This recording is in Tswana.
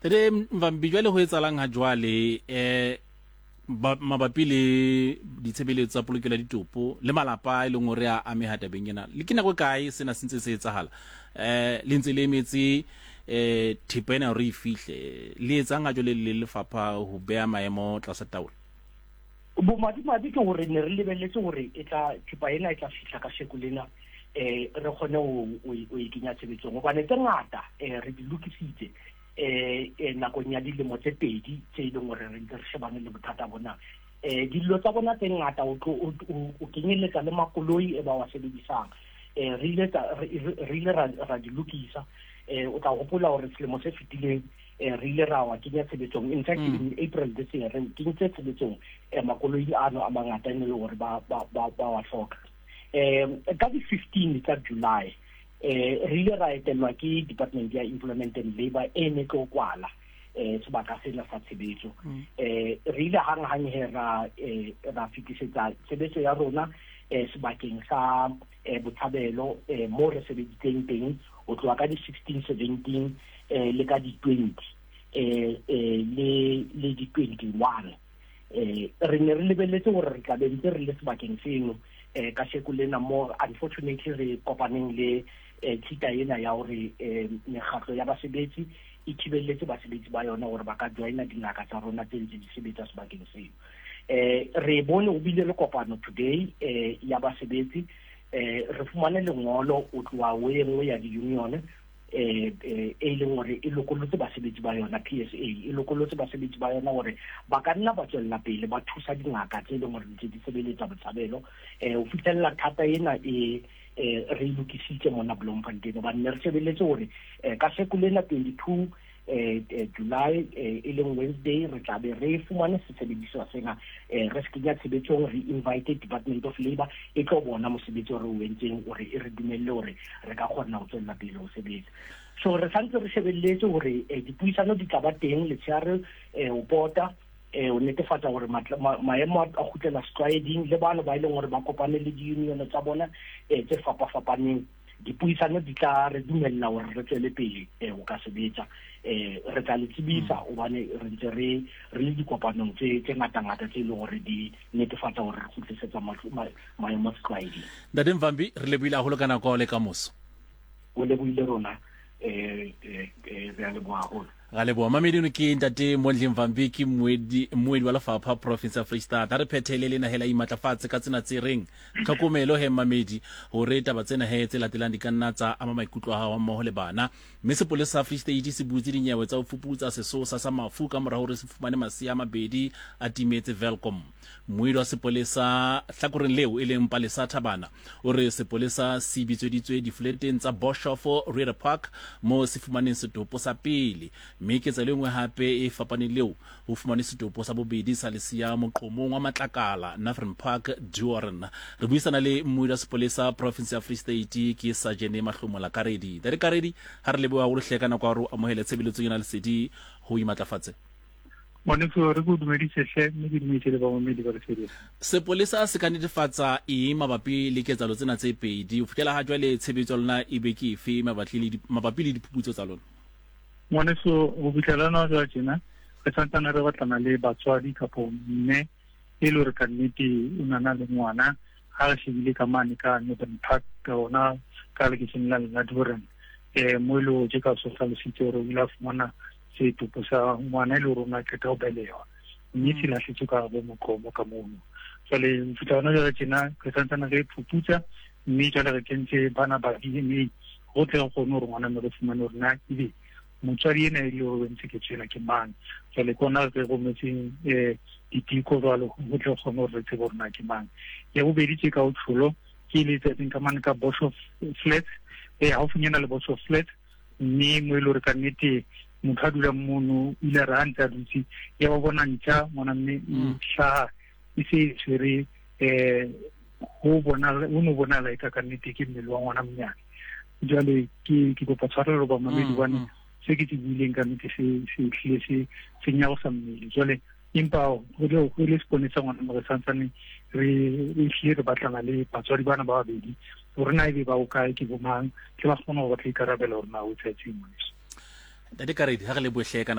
Tere Mvambi jwale ho etsalang ha jwale mabapi le ditshebeletso tsa polokelo ya ditopo le malapa leng hore a ameha tabeng ena le ke nako kae sena se ntse se etsahala le ntse le emetse thepa ena hore e fihle le etsang ha jwale le lefapha ho beha maemo tlasa taolo bomadimabe ke hore ne re lebelletse hore thepa ena e tla fihla ka shekolena re kgone o e kenya tshebetsong hobane tse ngata re di lokisitse nakong ya dilemo tse pedi tse leng hore re ntse re shebane le bothata bona dilo tsa bona tse ngata o kenyeletsa le makoloi ba wa sebedisang re ile ra di lokisa o tla hopola hore selemo se fetileng re ile ra wa kenya tshebetsong in fact in April this year re kentse tshebetsong makoloi ano a mangata ne le hore ba wa hloka ka di 15 tsa July re ile ra etelwa ke Department ya Employment and Labour ne tlo kwala sebaka sena sa tshebetso re ile hang he ra fitisetsa tshebetso ya rona sebakeng sa Botshabelo mo re sebeditseng teng o tloa ka di 16 17 le ka di 20 le di 21 re ne re lebelletse hore re tla be ntse re le sebakeng seno ka shekolena mo unfortunately re kopaneng le tshita ena ya hore mekgatlo ya basebetsi e thibelletse basebetsi ba yona hore ba ka joina dingaka tsa rona tse di sebetsa sebakeng seo re bone o bile le kopano today ya basebetsi re fumane lengolo o tloa o engwe ya di-union leng hore e lokolotse basebetsi ba yona PSA e lokolotse basebetsi ba yona hore ba ka nna ba tswella pele ba thusa dingaka tse leng hore di sebeletsa Botshabelo o fitlhella thata ena re lokisitse mona Bloemfontein ba nne re sebeletse hore ka shekolena 22 July leng Wednesday re tla be re fumane sesebediswa sena re sekenya tshebetsong re invite Department of Labour e tlo bona mosebetsi hore o entseng hore e re dumelle hore re ka kgona ho tswella pele ho sebetsa so re santse re shebelletse hore dipuisano di tla ba teng le tsare o pota o netefatsa hore maemo a khutlela striding le bana ba ileng hore ba kopane le di-union tsa bona tse fapafapaneng dipuisano di tla re dumella hore re tswele pele o ka sebetsa re tla le tsebisa hobane re ntse re le dikopanong tse ngata tse le hore di netefatsa hore re khutlisetsa maemo a striding Ntate Mvambi re lebuile haholo ka nako le ka moso o lebuile rona re a leboha haholo ga leboa mamedi ke Ntate Mondli Mvambi ke moedi wa lefapha province ya Free State re phethele le nahela imatlafatse ka tsena tse reng tlhokomelo he mamedi hore taba tsena he tse latelang di ka nna tsa ama maikutlo ha mmoho le bana mme sepolesa sa Free State se butse dinyewe tsa ho fuputsa sesosa sa mafu ka mora hore se fumane masia mabedi a timetse Velcom moedi wa sepolesa hlakoreng leo e leng Palesa Thabana o re sepolesa se bitsweditswe difleteng tsa Boshoffo Reader Park mo se fumaneng setopo sa pele mme ke tsa lengwe hape e fapaneng leo ho fumane setopo sa bobedi sa lesia moqomong wa Matlakala Northern Park Duoren re buisana le moedi wa sepolesa province ya Free State ke Sergeant Mahlomola Karedi Karedi ha re leboha go hleka nako ya ro amohela tshebeletso ena le sedi ho imatlafatse Monefo re go dumedise hle mme ke dumedise le ba momedi ba lesedi sepolesa se ka netefatsa mabapi le ketsalo tsena tse pedi o fitela ha jwale tshebetso lona e be ke efe mabapi le diphuputso tsa lona Moneso go bitlhelana jwa tsena re santsana re batlana le batswadi kapo mme e le re ka nnete o nana le ngwana ha re shebile ka mane ka Northern Park ka ona ka le kitchen la Duoren mo ile o ka so hlalositse hore o ile fumana se topo sa ngwana le rona ke tao belewa mme se lahletse ka go mokomo ka mono jale fitlana jwa tsena re santsana re phuputsa mme jale re kentse bana ba mme go tle go no re ngwana me re fumane hore na ebe motswadi ena ile o ntse ke tsela ke mang jale kona re go metseng ditiko jalo go tle go no re tsebo rena ke mang ya go beditse ka utsholo ke ile tsa ka mane ka Boshoff Flat ha o funyana le Boshoff Flat mme mo ile re ka nnete motho a dula mono ile ra ntse a dutse ya ba bona ntša mona mme hlaha e se tswere go bona la ka nnete ke mmele wa ngwana mnyane jale ke kopa tshwarelo ba mamedi bane se ke buileng ka nnete se hlile se nyago sa mmele jale empa go le seponesa ngwana mo re santsane re hlile re batlana le batswadi bana ba babedi gore na ebe ba o kae ke bomang ke ba kgona go batla ikarabela gore na o tsetse mo Ntate Karedi ha re le bohle